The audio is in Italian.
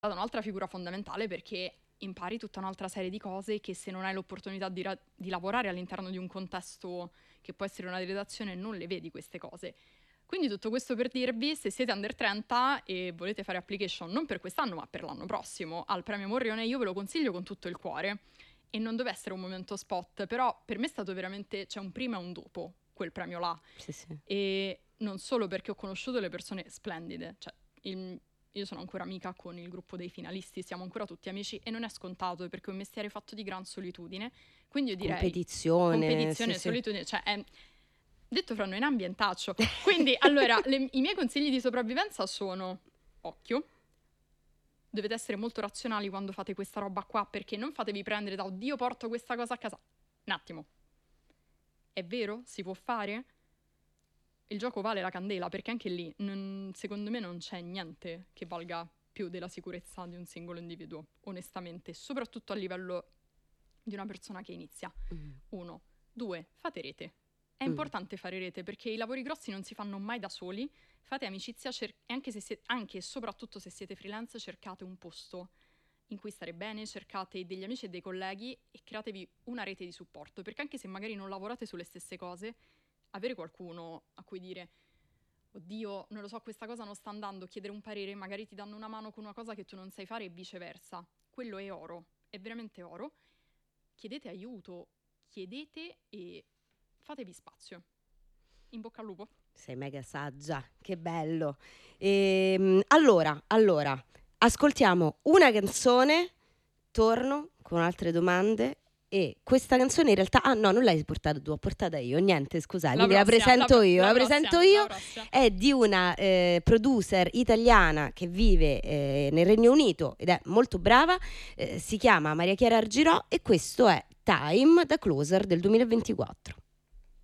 stata un'altra figura fondamentale perché impari tutta un'altra serie di cose che se non hai l'opportunità di lavorare all'interno di un contesto che può essere una redazione non le vedi queste cose. Quindi tutto questo per dirvi, se siete under 30 e volete fare application non per quest'anno ma per l'anno prossimo al premio Morrione, io ve lo consiglio con tutto il cuore. E non deve essere un momento spot, però per me è stato veramente, c'è un prima e un dopo quel premio là. Sì, sì. E non solo perché ho conosciuto le persone splendide, cioè io sono ancora amica con il gruppo dei finalisti, siamo ancora tutti amici e non è scontato perché è un mestiere fatto di gran solitudine, quindi io direi Competizione, sì, sì. solitudine, cioè è, detto fra noi, un ambientaccio. Quindi allora i miei consigli di sopravvivenza sono: occhio, dovete essere molto razionali quando fate questa roba qua, perché non fatevi prendere da oddio porto questa cosa a casa. Un attimo, è vero? Si può fare? Il gioco vale la candela, perché anche lì secondo me non c'è niente che valga più della sicurezza di un singolo individuo, onestamente, soprattutto a livello di una persona che inizia. 1, 2, fate rete. È importante fare rete perché i lavori grossi non si fanno mai da soli. Fate amicizia, anche e soprattutto se siete freelance, cercate un posto in cui stare bene, cercate degli amici e dei colleghi e createvi una rete di supporto, perché anche se magari non lavorate sulle stesse cose, avere qualcuno a cui dire oddio, non lo so, questa cosa non sta andando, chiedere un parere, magari ti danno una mano con una cosa che tu non sai fare e viceversa. Quello è oro, è veramente oro. Chiedete aiuto, chiedete e fatevi spazio. In bocca al lupo. Sei mega saggia, che bello. Allora, ascoltiamo una canzone, torno con altre domande. E questa canzone in realtà, no, non l'hai portata tu, l'ho portata io, niente, scusate, quindi la presento io. È di una producer italiana che vive nel Regno Unito ed è molto brava, si chiama Maria Chiara Argirò e questo è Time da Closer del 2024.